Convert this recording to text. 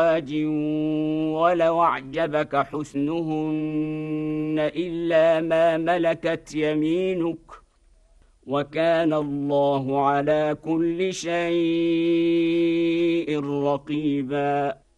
ولو أعجبك حسنهن إلا ما ملكت يمينك وكان الله على كل شيء رقيبا.